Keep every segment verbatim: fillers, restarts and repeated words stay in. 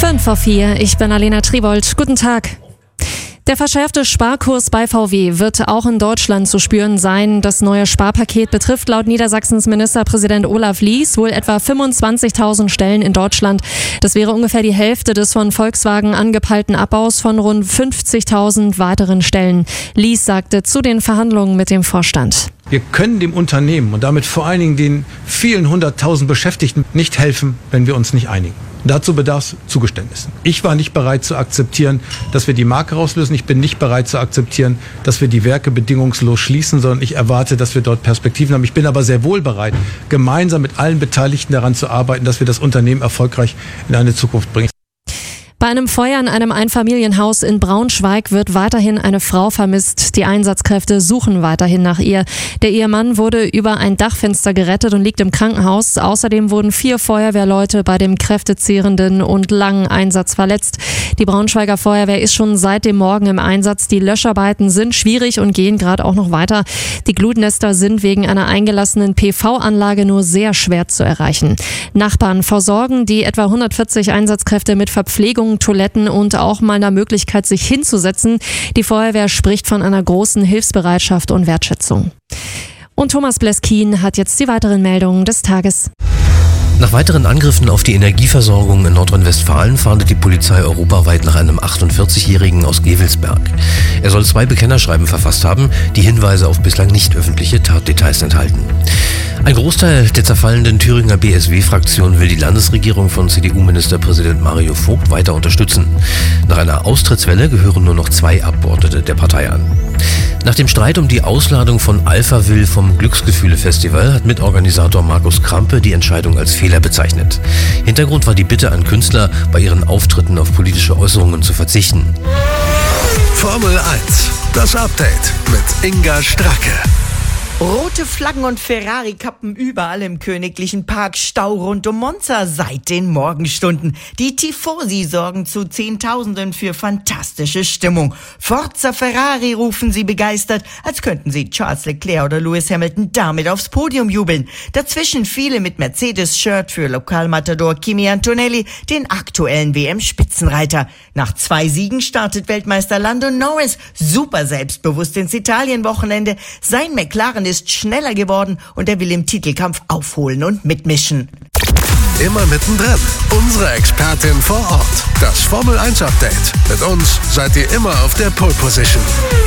Fünf vor vier, ich bin Alena Tribold. Guten Tag. Der verschärfte Sparkurs bei V W wird auch in Deutschland zu spüren sein. Das neue Sparpaket betrifft laut Niedersachsens Ministerpräsident Olaf Lies wohl etwa fünfundzwanzigtausend Stellen in Deutschland. Das wäre ungefähr die Hälfte des von Volkswagen angepeilten Abbaus von rund fünfzigtausend weiteren Stellen. Lies sagte zu den Verhandlungen mit dem Vorstand: Wir können dem Unternehmen und damit vor allen Dingen den vielen hunderttausend Beschäftigten nicht helfen, wenn wir uns nicht einigen. Dazu bedarf es Zugeständnissen. Ich war nicht bereit zu akzeptieren, dass wir die Marke rauslösen. Ich bin nicht bereit zu akzeptieren, dass wir die Werke bedingungslos schließen, sondern ich erwarte, dass wir dort Perspektiven haben. Ich bin aber sehr wohl bereit, gemeinsam mit allen Beteiligten daran zu arbeiten, dass wir das Unternehmen erfolgreich in eine Zukunft bringen. Bei einem Feuer in einem Einfamilienhaus in Braunschweig wird weiterhin eine Frau vermisst. Die Einsatzkräfte suchen weiterhin nach ihr. Der Ehemann wurde über ein Dachfenster gerettet und liegt im Krankenhaus. Außerdem wurden vier Feuerwehrleute bei dem kräftezehrenden und langen Einsatz verletzt. Die Braunschweiger Feuerwehr ist schon seit dem Morgen im Einsatz. Die Löscharbeiten sind schwierig und gehen gerade auch noch weiter. Die Glutnester sind wegen einer eingelassenen P V-Anlage nur sehr schwer zu erreichen. Nachbarn versorgen die etwa hundertvierzig Einsatzkräfte mit Verpflegung, Toiletten und auch mal einer Möglichkeit, sich hinzusetzen. Die Feuerwehr spricht von einer großen Hilfsbereitschaft und Wertschätzung. Und Thomas Bleskin hat jetzt die weiteren Meldungen des Tages. Nach weiteren Angriffen auf die Energieversorgung in Nordrhein-Westfalen fahndet die Polizei europaweit nach einem achtundvierzigjährigen aus Gevelsberg. Er soll zwei Bekennerschreiben verfasst haben, die Hinweise auf bislang nicht öffentliche Tatdetails enthalten. Ein Großteil der zerfallenden Thüringer B S W-Fraktion will die Landesregierung von C D U-Ministerpräsident Mario Vogt weiter unterstützen. Nach einer Austrittswelle gehören nur noch zwei Abgeordnete der Partei an. Nach dem Streit um die Ausladung von Alphaville vom Glücksgefühle-Festival hat Mitorganisator Markus Krampe die Entscheidung als Fehler bezeichnet. Hintergrund war die Bitte an Künstler, bei ihren Auftritten auf politische Äußerungen zu verzichten. Formel eins, das Update mit Inga Stracke. Rote Flaggen und Ferrari-Kappen überall im Königlichen Park, Stau rund um Monza seit den Morgenstunden. Die Tifosi sorgen zu Zehntausenden für fantastische Stimmung. Forza Ferrari rufen sie begeistert, als könnten sie Charles Leclerc oder Lewis Hamilton damit aufs Podium jubeln. Dazwischen viele mit Mercedes-Shirt für Lokalmatador Kimi Antonelli, den aktuellen W M-Spitzenreiter. Nach zwei Siegen startet Weltmeister Lando Norris super selbstbewusst ins Italien-Wochenende. Sein McLaren ist schneller geworden und er will im Titelkampf aufholen und mitmischen. Immer mittendrin. Unsere Expertin vor Ort. Das Formel eins Update. Mit uns seid ihr immer auf der Pole Position.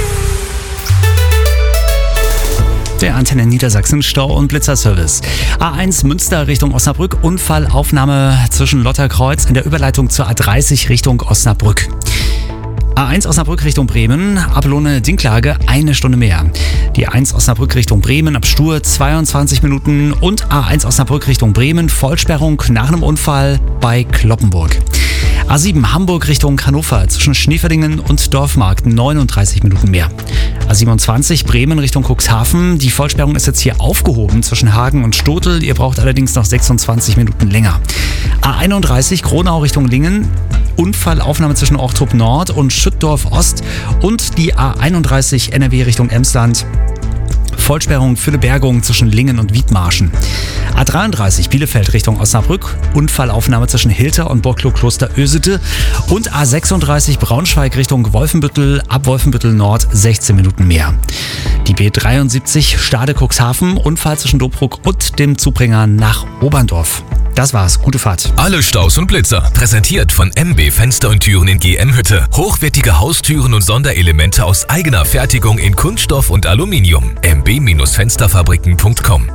Der Antenne Niedersachsen Stau- und Blitzerservice. A eins Münster Richtung Osnabrück. Unfallaufnahme zwischen Lotterkreuz in der Überleitung zur A dreißig Richtung Osnabrück. A eins Osnabrück Richtung Bremen, Abelone-Dinklage eine Stunde mehr. Die A eins Osnabrück Richtung Bremen ab Stur zweiundzwanzig Minuten und A eins Osnabrück Richtung Bremen Vollsperrung nach einem Unfall bei Kloppenburg. A sieben Hamburg Richtung Hannover zwischen Schneeverdingen und Dorfmarkt neununddreißig Minuten mehr. A siebenundzwanzig Bremen Richtung Cuxhaven. Die Vollsperrung ist jetzt hier aufgehoben zwischen Hagen und Stotel. Ihr braucht allerdings noch sechsundzwanzig Minuten länger. A einunddreißig Gronau Richtung Lingen. Unfallaufnahme zwischen Ortrup Nord und Schüttdorf Ost und die A einunddreißig N R W Richtung Emsland. Vollsperrung für eine Bergung zwischen Lingen und Wiedmarschen. A dreiunddreißig Bielefeld Richtung Osnabrück, Unfallaufnahme zwischen Hilter und Burgkloster Ösete und A sechsunddreißig Braunschweig Richtung Wolfenbüttel, ab Wolfenbüttel Nord sechzehn Minuten mehr. Die B dreiundsiebzig Stade Cuxhaven, Unfall zwischen Dobruck und dem Zubringer nach Oberndorf. Das war's, gute Fahrt. Alle Staus und Blitzer, präsentiert von M B Fenster und Türen in G M Hütte. Hochwertige Haustüren und Sonderelemente aus eigener Fertigung in Kunststoff und Aluminium. m b Fensterfabriken punkt com.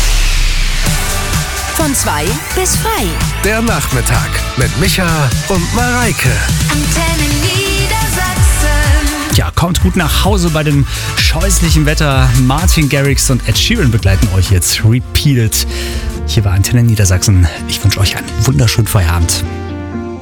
Von zwei bis frei. Der Nachmittag mit Micha und Mareike. Antenne Niedersachsen. Ja, kommt gut nach Hause bei dem scheußlichen Wetter. Martin Garrix und Ed Sheeran begleiten euch jetzt repeated. Hier war Antenne Niedersachsen. Ich wünsche euch einen wunderschönen Feierabend.